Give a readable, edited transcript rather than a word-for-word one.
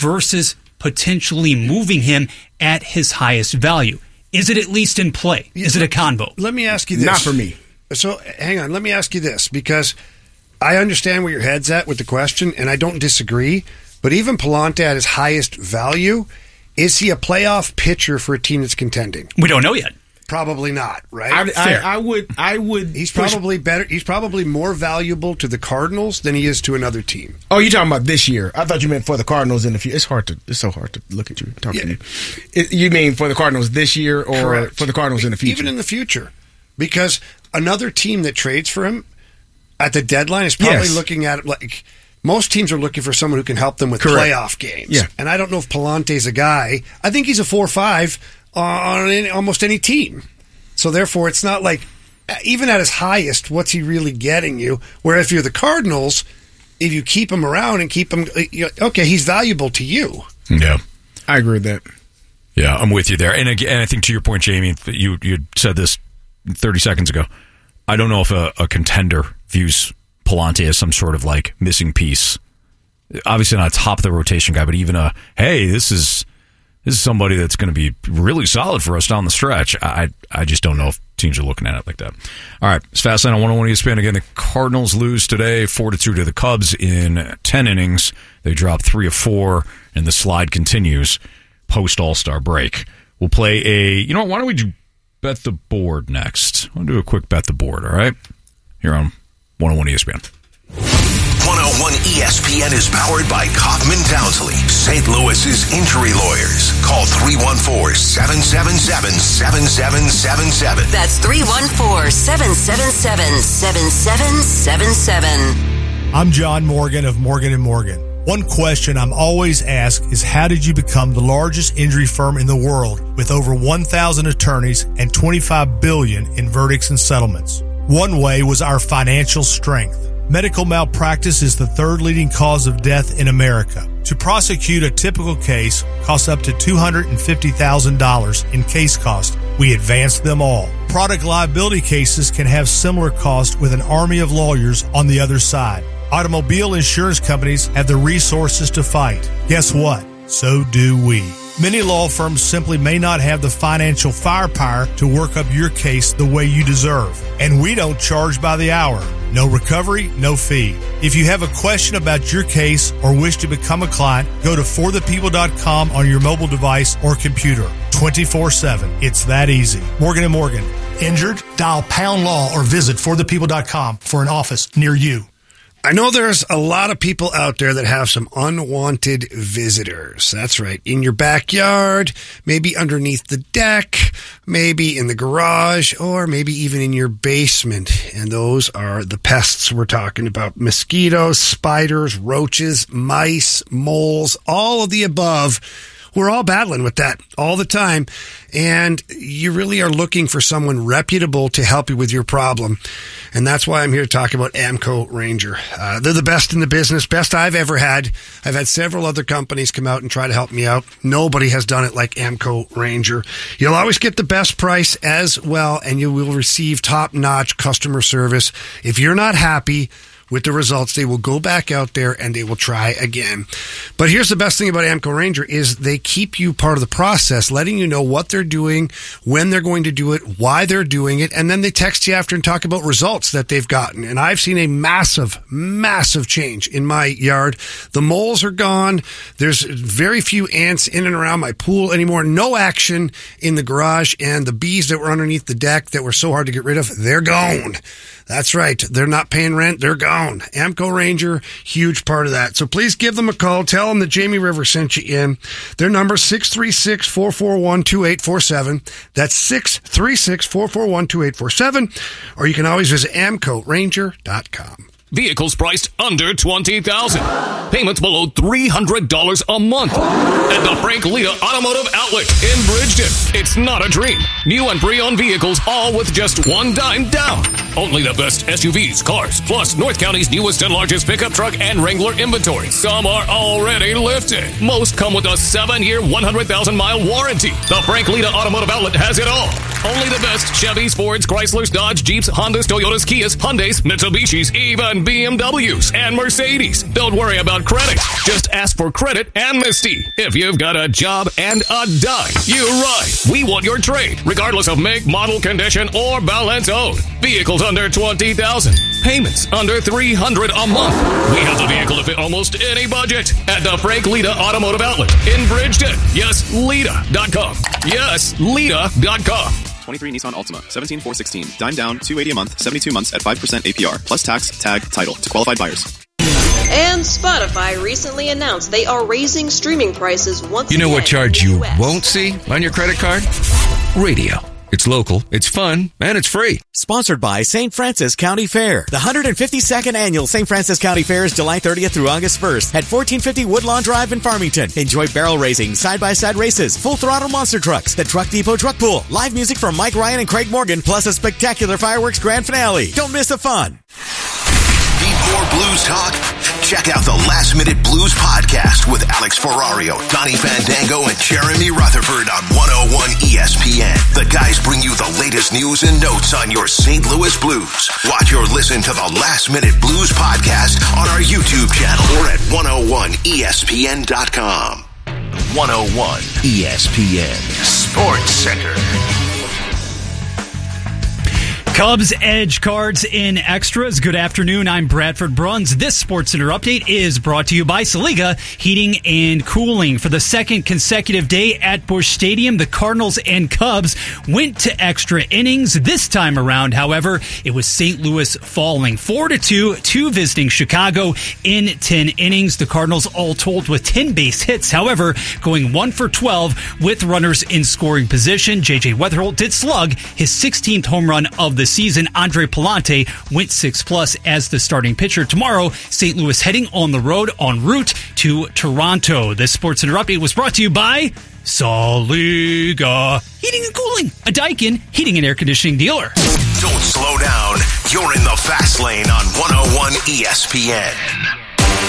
versus potentially moving him at his highest value? Is it at least in play? Is it a combo? Let me ask you this. Not for me. So, hang on. Let me ask you this, because I understand where your head's at with the question, and I don't disagree. But even Pallante at his highest value, is he a playoff pitcher for a team that's contending? We don't know yet. Probably not, right? I would. He's probably better. He's probably more valuable to the Cardinals than he is to another team. Oh, you're talking about this year? I thought you meant for the Cardinals in the future. It's so hard to look at you and talk to you. You mean for the Cardinals this year, or Correct. for the Cardinals in the future? Even in the future, because another team that trades for him at the deadline is probably looking at it like most teams are looking for someone who can help them with playoff games. Yeah. And I don't know if Pallante's a guy. I think he's a 4-5 on almost any team. So therefore, it's not like, even at his highest, what's he really getting you? Where if you're the Cardinals, if you keep him around and keep him, okay, he's valuable to you. Yeah. I agree with that. Yeah, I'm with you there. And again, I think to your point, Jamie, you said this 30 seconds ago. I don't know if a contender views Pallante as some sort of like missing piece. Obviously not a top of the rotation guy, but even hey, this is somebody that's going to be really solid for us down the stretch. I just don't know if teams are looking at it like that. All right, it's Fastlane on 101 ESPN. Again, the Cardinals lose today 4-2 to the Cubs in 10 innings. They drop 3 of 4, and the slide continues post All-Star break. We'll play why don't we do Bet the Board next? I'll do a quick Bet the Board, all right? Here on 101 ESPN. 101 ESPN is powered by Kaufman Townsley, St. Louis's injury lawyers. Call 314-777-7777. That's 314-777-7777. I'm John Morgan of Morgan & Morgan. One question I'm always asked is, how did you become the largest injury firm in the world with over 1,000 attorneys and $25 billion in verdicts and settlements? One way was our financial strength. Medical malpractice is the third leading cause of death in America. To prosecute a typical case costs up to $250,000 in case cost. We advance them all. Product liability cases can have similar costs with an army of lawyers on the other side. Automobile insurance companies have the resources to fight. Guess what? So do we. Many law firms simply may not have the financial firepower to work up your case the way you deserve. And we don't charge by the hour. No recovery, no fee. If you have a question about your case or wish to become a client, go to forthepeople.com on your mobile device or computer. 24/7. It's that easy. Morgan & Morgan. Injured? Dial #law or visit forthepeople.com for an office near you. I know there's a lot of people out there that have some unwanted visitors. That's right. In your backyard, maybe underneath the deck, maybe in the garage, or maybe even in your basement. And those are the pests we're talking about. Mosquitoes, spiders, roaches, mice, moles, all of the above. We're all battling with that all the time, and you really are looking for someone reputable to help you with your problem, and that's why I'm here to talk about AMCO Ranger. They're the best in the business, best I've ever had. I've had several other companies come out and try to help me out. Nobody has done it like AMCO Ranger. You'll always get the best price as well, and you will receive top-notch customer service. If you're not happy with the results, they will go back out there and they will try again. But here's the best thing about AMCO Ranger is they keep you part of the process, letting you know what they're doing, when they're going to do it, why they're doing it, and then they text you after and talk about results that they've gotten. And I've seen a massive, massive change in my yard. The moles are gone. There's very few ants in and around my pool anymore. No action in the garage, and the bees that were underneath the deck that were so hard to get rid of, they're gone. That's right. They're not paying rent. They're gone. AMCO Ranger, huge part of that. So please give them a call. Tell them that Jamie Rivers sent you in. Their number is 636-441-2847. That's 636-441-2847. Or you can always visit AMCORanger.com. Vehicles priced under $20,000. Payments below $300 a month. At the Frank Lita Automotive Outlet in Bridgeton. It's not a dream. New and pre-owned vehicles, all with just $1 down. Only the best SUVs, cars, plus North County's newest and largest pickup truck and Wrangler inventory. Some are already lifted. Most come with a 7-year, 100,000-mile warranty. The Frank Lita Automotive Outlet has it all. Only the best Chevys, Fords, Chryslers, Dodge, Jeeps, Hondas, Toyotas, Kias, Hyundais, Mitsubishis, even on BMWs and Mercedes. Don't worry about credit. Just ask for credit amnesty. If you've got a job and a dime, you ride. We want your trade, regardless of make, model, condition, or balance owed. Vehicles under $20,000. Payments under $300 a month. We have the vehicle to fit almost any budget at the Frank Lita Automotive Outlet in Bridgeton. Yes, Lita.com. Yes, Lita.com. 23 Nissan Altima, 17,416. Dime down, $280 a month, 72 months at 5% APR, plus tax, tag, title to qualified buyers. And Spotify recently announced they are raising streaming prices once again. You know what charge you US. won't see on your credit card? Radio. It's local, it's fun, and it's free. Sponsored by St. Francis County Fair. The 152nd Annual St. Francis County Fair is July 30th through August 1st at 1450 Woodlawn Drive in Farmington. Enjoy barrel racing, side-by-side races, full-throttle monster trucks, the Truck Depot Truck Pool, live music from Mike Ryan and Craig Morgan, plus a spectacular fireworks grand finale. Don't miss the fun. Need more blues talk? Check out the Last Minute Blues podcast with Alex Ferrario, Donnie Fandango, and Jeremy Rutherford on 101 ESPN. The guys bring you the latest news and notes on your St. Louis Blues. Watch or listen to the Last Minute Blues podcast on our YouTube channel or at 101ESPN.com. 101 ESPN Sports Center. Cubs Edge Cards in Extras. Good afternoon. I'm Bradford Bruns. This SportsCenter update is brought to you by Saliga Heating and Cooling. For the second consecutive day at Busch Stadium, the Cardinals and Cubs went to extra innings. This time around, however, it was St. Louis falling 4-2 to visiting Chicago in 10 innings. The Cardinals all told with 10 base hits, however, going 1 for 12 with runners in scoring position. J.J. Weatherholt did slug his 16th home run of the season. Andre Pallante went 6+ as the starting pitcher. Tomorrow, St. Louis heading on the road en route to Toronto. This SportsCenter update was brought to you by Saliga Heating and Cooling, a Daikin heating and air conditioning dealer. Don't slow down. You're in the fast lane on 101 ESPN.